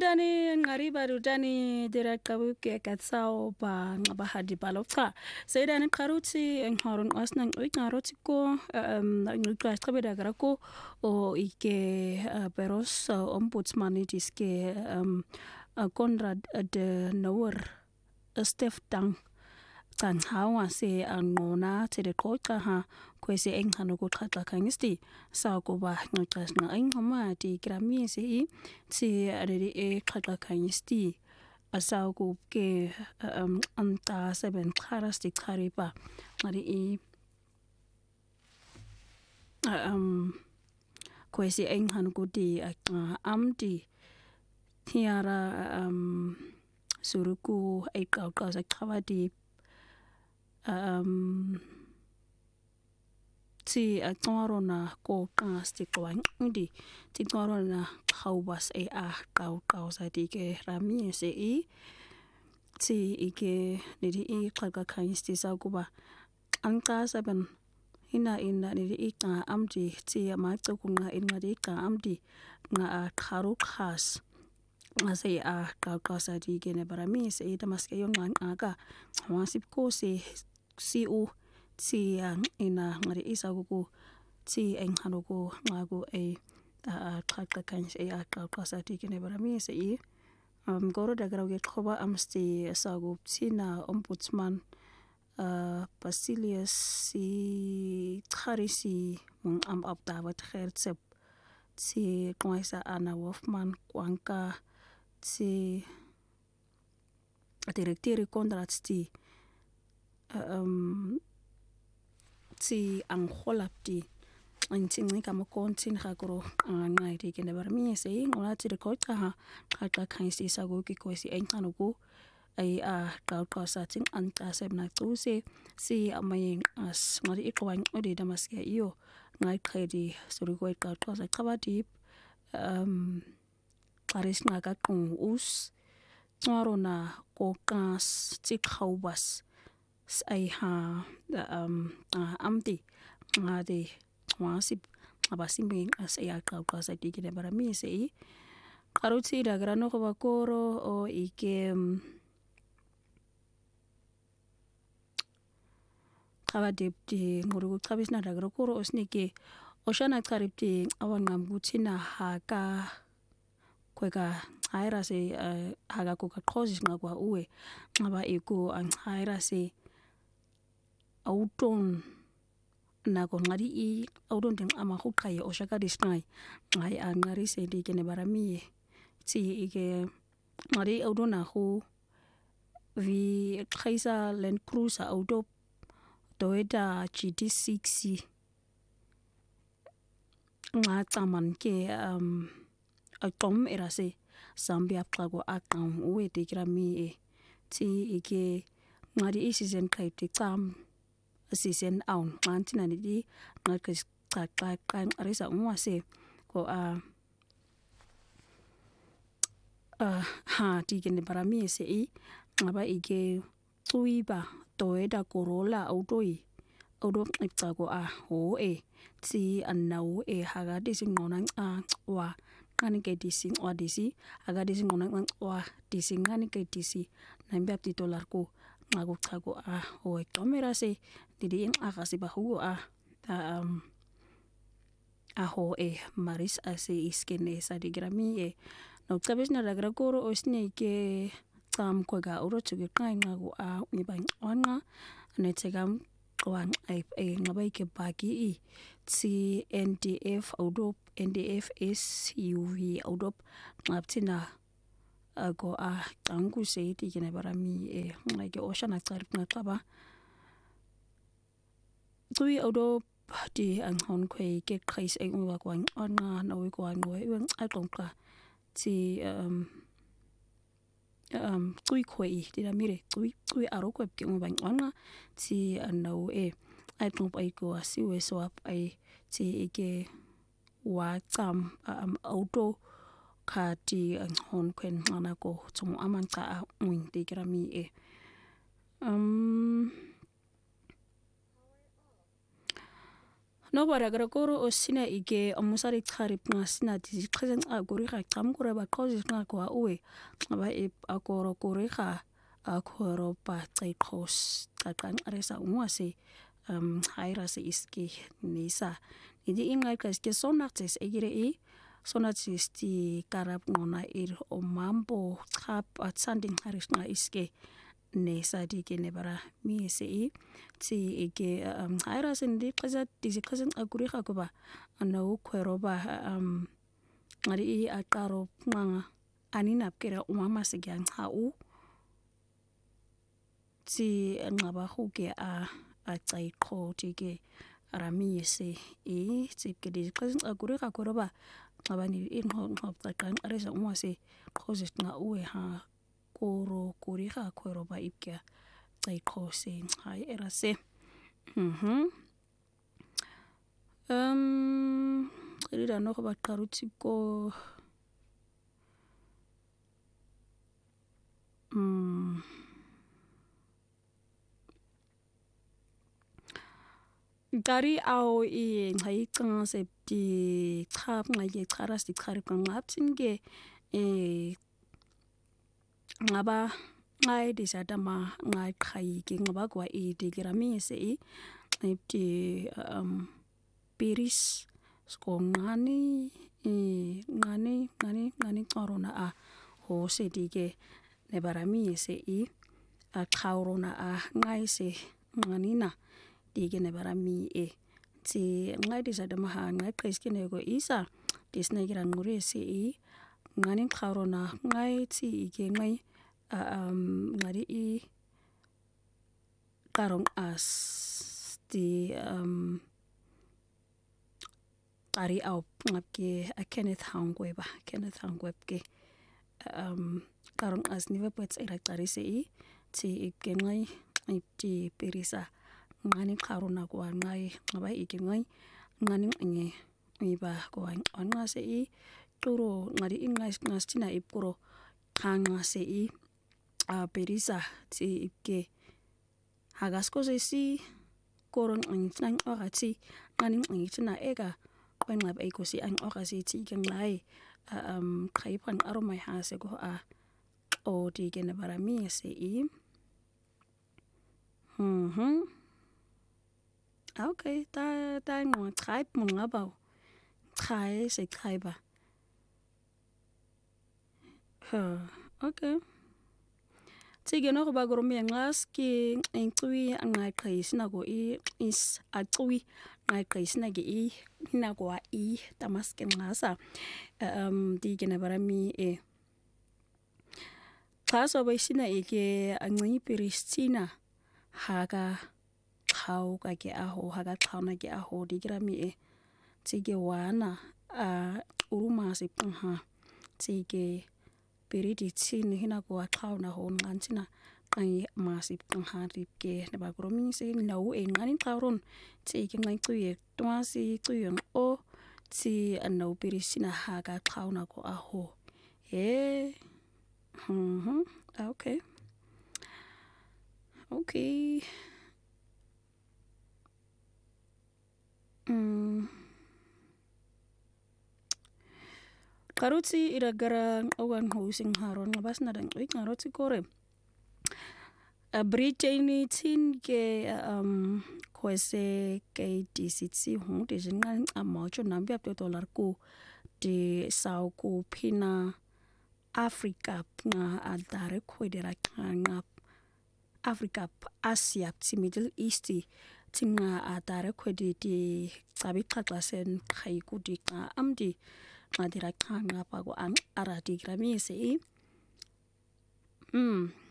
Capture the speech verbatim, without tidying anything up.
utani ngariba utani diraqabuke katsao ba ngabahadi balo cha sayidani qaruti ngharun asna ngqaruti ko um ngqaqabeda garako o ike peros ombudsman diske um Konrad de Nouwer Stef Dang tan hawa se angona tede qoqa ha kwese enghano ko qhaqa khangisti sa ko ba ngqas na enghama ti grami se i ti ari e qhaqa khangisti asa ko ke um anta seven kharas ti kharipa ari e um kwese enghano ko ti amti tiara um suruku ai qauqa sa khawati um ti atorona ko qasti qwan ndi ti torona khawbas e a qau qau sa ti ke rami se i ti ike ni i qaqa khangsti sa kuba anqa saban ina ina ni i qa amdi ti ma tsukunga inga di qa amdi nga a kharu khas nga se a qau qau sa ti ke ne barami se i tamaske yon nga ka wasip ko se si u ti ang ina ngari isa ko ti enghano ko ngago e a qaqa kan e a qaqa sa ti kene barami se i um goro da grawe khoba amsti sa go tina ombudsman uh Basilius si kharisi mong am abda wat khertsep ti kwaisa Anna Wolfman kwanka ti direktiri Konrad ti um ti ang kholapti antingi kama kontin khakro ngai ti kene barmi se ngola ti rekota ha khaka khaisi sa go ki ko si enqano ko ai a qau qau sa ting anta sebna tuse si amayeng as ngari iqwan odi damaske iyo ngai khedi suri ko qau qau sa khabati um qaris ngaka qung us ngwarona ko qas ti khawbas ai ha um amti ngade wasip abasimbe as ya qau qau sa ti kene barami se i qaruti da grano ko bakoro o ike qabadepti nguru qabisna da grokoro osnike oshana qaripti awangam gutina haka kweka haira se haga ko ka qozis ngakwa uwe ngaba iku ang haira se auton na ko ngari i auton ding ama khuqaye oshaka disnai ngai angari se di kene barami ti ike ngari auton na khu vi khaisa Land Cruiser auto Toyota G T six nga taman ke um atom erase Zambia qago aqam uwe te grami e ti ike ngari i season kai te tam season aun mantina ni di ngakis qaqa qan arisa umwase ko a uh, ha ti kene barami se i ngaba ike tuiba Toyota Corolla autoi auto iqago a ho e ti anau e haga disingona a wa ngani ke dising wa disi haga disingona wa disingani ke disi nambe apti dollar ko ngago qago a ho e kamera se didi ing aga se bahu a um a ho e maris ase iskene sa di grami e no tabes na dagra koro osne ke tam ko ga uro chuge kai ngago a ngibang ona ne tegam kwan ai e ngabai ke bagi i ti N D F audop N D F S U V audop ngaptina go a tangu se ti kene barami e ngake oshana tsari ngaqaba tui audop ti anghon khwe ke khais ai ngwa kwan ona na we kwan we wen a tongka ti um um tui khwe ti da mire tui tui aro ko ke ngwa ona ti anau e ai tong ai ko asiwe so ap ai ti ike wa tsam um auto kha ti anghon kwen ngana ko tsum aman ka ngwing ti grami e um no bara gara koro osina ike omusari tsarip ngasina tizi khzen aguri kha qamkura ba qozi nga kwa uwe ba e akoro kore kha akoro pa tsaikos taqan aresa umwase um haira se iski nisa idi inga kaske sonartes egire e sonartes ti karab ngona ir o mambo trap atsanding harisna iske nesa dike nebara mi se e ti ege um haira se ndi qaza dizi qazan aguri kha kuba ana ukwero ba um ngari i aqaro nganga anina kera umama se gyang ha u ti ngaba huke a a tsaikho tike rami se e ti ke dizi qazan aguri kha koroba ngabani inho ngop taqan aresa umwase qozis nga uwe ha koro kuri kha kwero ba ipka tsaikho se hai erase mhm um rida no ba qarutiko mm Gari au i ngai qanga septi qhap ngai ke qaras di qharip ngapsin ke e ngaba ngai disadama ngai qhai ke ngaba kwa e digrami se e ipti um piris sko ngani e ngani ngani ngani qarona a ho se dike nebarami se e a qhaurona a ngai se ngani na dike nebarami e ti ngai disadama ha ngai qeske nego isa disnegira ngure se e ngani qhaurona ngai ti ike ngai um ngari i qarong as ti um qari au ngapke a Kenneth Hangweba Kenneth Hangweb ke um qarong as niwe pets ira qari se e ti ike ngai ipti perisa ngani qarona kwa ngai ngaba ike ngai ngani nge iba kwa anga se e turo ngari ingai ngastina ipuro khanga se e a perisa ti ike hagasko se si koron ngitnan orati ngani ngitna ega kwenqab ekosi an orasi ti ike ngai um khaipan aromai ha se go a o di gene barami se e mhm okay ta ta ngo tribe mo ngaba khai se khaiba ha okay tige no ba goromi ngaski entui angai khaisina go i is atui ngai khaisina ge i na go i tamaske ngasa um dige na barami e khaso ba sina ege angi peristina haga khau ka ke aho haga khauna ke aho digrami e tige wana a uruma se pha tige peridi tsini hina ko khauna ho ngantina kai masip pha ripke ne ba gromi se no e ngani khauron tige ngai tuye twasi tuyong o ti anno perisina haga khauna ko aho e mhm okay okay mm Karuti iragara ogan hosing haron ngabasna dan wik ngaroti kore a Britain tin ke um kwese ke disitsi hu de jingan amocho nambi ap dollar ko de sao ko pina Africa nga adare kwedera nga Africa Asia ti Middle East tinga adare kwedi di tsabi xaxasen khai ku di ka amdi ngadira khanga pa go ang arati grami se mm